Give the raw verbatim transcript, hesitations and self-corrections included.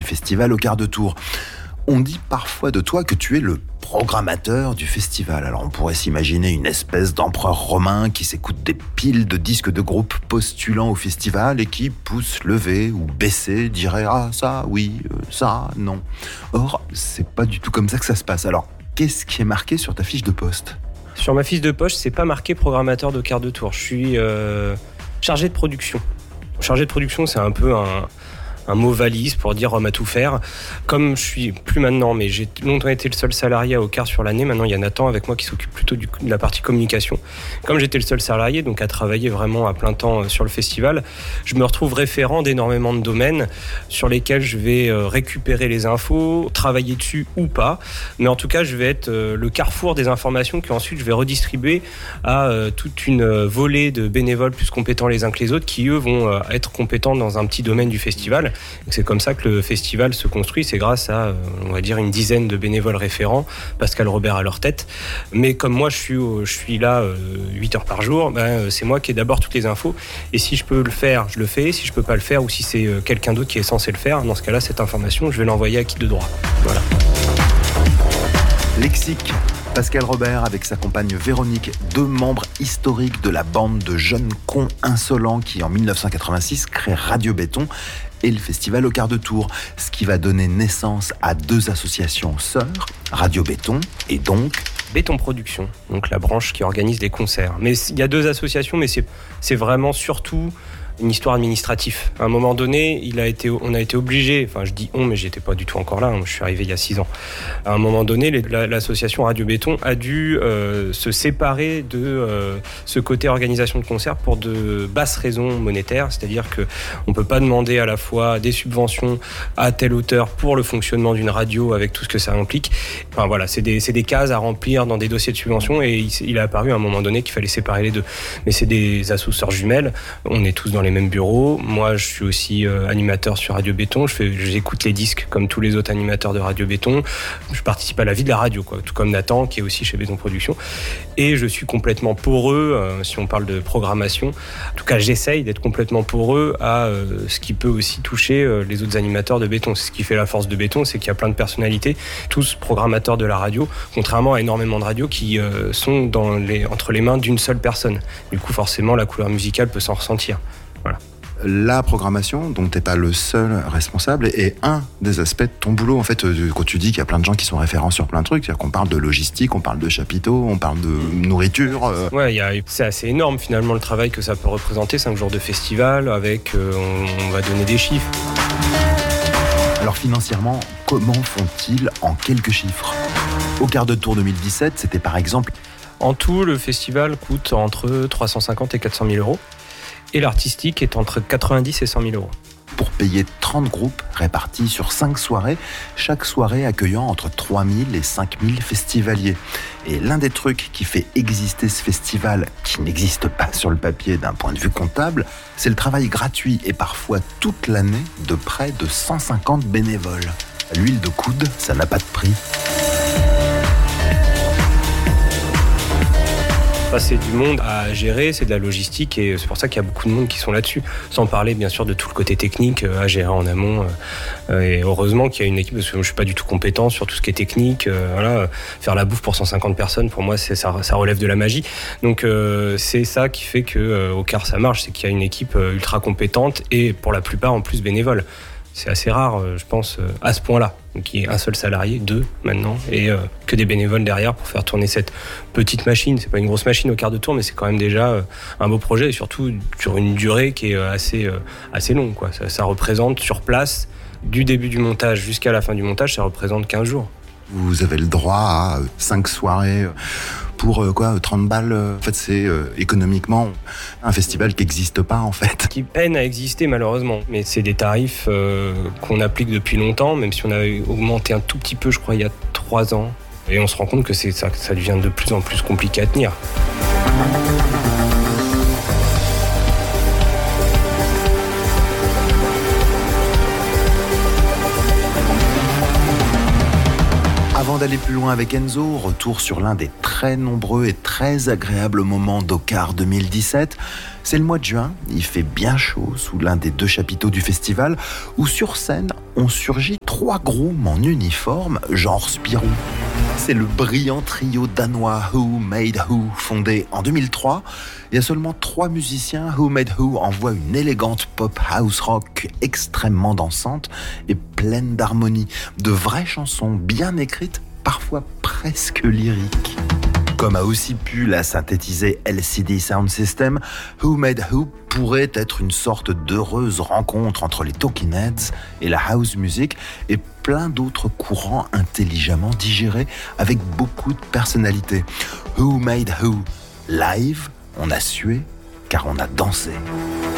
festival au Quart de Tour. On dit parfois de toi que tu es le programmateur du festival. Alors on pourrait s'imaginer une espèce d'empereur romain qui s'écoute des piles de disques de groupes postulant au festival et qui, pouce levé ou baissé, dirait « Ah, ça, oui, euh, ça, non ». Or, c'est pas du tout comme ça que ça se passe. Alors, qu'est-ce qui est marqué sur ta fiche de poste ? Sur ma fiche de poste, c'est pas marqué programmateur de Quart de Tour. Je suis euh, chargé de production. Chargé de production, c'est un peu un... un mot valise pour dire homme à tout faire. Comme je suis plus maintenant, mais j'ai longtemps été le seul salarié au Quart sur l'année, maintenant il y a Nathan avec moi qui s'occupe plutôt du, de la partie communication. Comme j'étais le seul salarié, donc à travailler vraiment à plein temps sur le festival, je me retrouve référent d'énormément de domaines sur lesquels je vais récupérer les infos, travailler dessus ou pas, mais en tout cas je vais être le carrefour des informations qu'ensuite je vais redistribuer à toute une volée de bénévoles plus compétents les uns que les autres qui eux vont être compétents dans un petit domaine du festival. C'est comme ça que le festival se construit, c'est grâce à, on va dire, une dizaine de bénévoles référents, Pascal Robert à leur tête. Mais comme moi, je suis, je suis là huit heures par jour, ben, c'est moi qui ai d'abord toutes les infos. Et si je peux le faire, je le fais. Si je peux pas le faire, ou si c'est quelqu'un d'autre qui est censé le faire, dans ce cas-là, cette information, je vais l'envoyer à qui de droit. Voilà. Lexique. Pascal Robert avec sa compagne Véronique, deux membres historiques de la bande de jeunes cons insolents qui, en dix-neuf cent quatre-vingt-six, crée Radio Béton et le festival au Quart de Tour, ce qui va donner naissance à deux associations sœurs, Radio Béton et donc Béton Production, donc la branche qui organise des concerts. Mais il y a deux associations, mais c'est, c'est vraiment surtout une histoire administrative. À un moment donné, il a été, on a été obligé, enfin je dis on, mais j'étais pas du tout encore là, hein, je suis arrivé il y a six ans. À un moment donné, les, la, l'association Radio Béton a dû euh, se séparer de euh, ce côté organisation de concert pour de basses raisons monétaires, c'est-à-dire qu'on peut pas demander à la fois des subventions à tel auteur pour le fonctionnement d'une radio avec tout ce que ça implique. Enfin voilà, c'est des, c'est des cases à remplir dans des dossiers de subvention et il, il a apparu à un moment donné qu'il fallait séparer les deux. Mais c'est des associations jumelles, on est tous dans les mêmes bureaux. Moi, je suis aussi euh, animateur sur Radio Béton. Je fais, j'écoute les disques comme tous les autres animateurs de Radio Béton. Je participe à la vie de la radio, quoi. Tout comme Nathan, qui est aussi chez Béton Production. Et je suis complètement poreux, euh, si on parle de programmation. En tout cas, j'essaye d'être complètement poreux à euh, ce qui peut aussi toucher euh, les autres animateurs de Béton. C'est ce qui fait la force de Béton, c'est qu'il y a plein de personnalités, tous programmateurs de la radio, contrairement à énormément de radios qui euh, sont dans les, entre les mains d'une seule personne. Du coup, forcément, la couleur musicale peut s'en ressentir. Voilà. La programmation, dont tu n'es pas le seul responsable, est un des aspects de ton boulot. En fait, quand tu dis qu'il y a plein de gens qui sont référents sur plein de trucs, c'est-à-dire qu'on parle de logistique, on parle de chapiteaux, on parle de nourriture. Euh... Ouais, y a, c'est assez énorme finalement le travail que ça peut représenter, cinq jours de festival, avec, euh, on, on va donner des chiffres. Alors financièrement, comment font-ils en quelques chiffres ? Au Quart de Tour deux mille dix-sept, c'était par exemple... En tout, le festival coûte entre trois cent cinquante et quatre cent mille euros. Et l'artistique est entre quatre-vingt-dix et cent mille euros. Pour payer trente groupes répartis sur cinq soirées, chaque soirée accueillant entre trois mille et cinq mille festivaliers. Et l'un des trucs qui fait exister ce festival, qui n'existe pas sur le papier d'un point de vue comptable, c'est le travail gratuit et parfois toute l'année de près de cent cinquante bénévoles. L'huile de coude, ça n'a pas de prix. C'est du monde à gérer, c'est de la logistique et c'est pour ça qu'il y a beaucoup de monde qui sont là-dessus. Sans parler bien sûr de tout le côté technique à gérer en amont. Et heureusement qu'il y a une équipe, parce que je ne suis pas du tout compétent sur tout ce qui est technique. Voilà, faire la bouffe pour cent cinquante personnes, pour moi, c'est, ça, ça relève de la magie. Donc c'est ça qui fait qu'au Quart ça marche, c'est qu'il y a une équipe ultra compétente et pour la plupart en plus bénévole. C'est assez rare, je pense, à ce point-là. Donc il y a un seul salarié, deux maintenant, et euh, que des bénévoles derrière pour faire tourner cette petite machine. C'est pas une grosse machine au Quart de Tour, mais c'est quand même déjà euh, un beau projet, et surtout sur une durée qui est assez, euh, assez longue, quoi. Ça, ça représente sur place, du début du montage jusqu'à la fin du montage, ça représente quinze jours. Vous avez le droit à cinq soirées pour euh, quoi, trente balles. En fait, c'est euh, économiquement un festival qui n'existe pas, en fait. Qui peine à exister, malheureusement. Mais c'est des tarifs euh, qu'on applique depuis longtemps, même si on avait augmenté un tout petit peu, je crois, il y a trois ans. Et on se rend compte que c'est ça, ça devient de plus en plus compliqué à tenir. Avant d'aller plus loin avec Enzo, retour sur l'un des très nombreux et très agréables moments d'Ocar deux mille dix-sept. C'est le mois de juin, il fait bien chaud sous l'un des deux chapiteaux du festival, où sur scène ont surgi trois grooms en uniforme, genre Spirou. C'est le brillant trio danois Who Made Who, fondé en deux mille trois. Il y a seulement trois musiciens. Who Made Who envoie une élégante pop house rock extrêmement dansante et pleine d'harmonie. De vraies chansons bien écrites, parfois presque lyriques. Comme a aussi pu la synthétiser L C D Sound System, Who Made Who pourrait être une sorte d'heureuse rencontre entre les Talking Heads et la house music et plein d'autres courants intelligemment digérés avec beaucoup de personnalité. Who Made Who live, on a sué car on a dansé.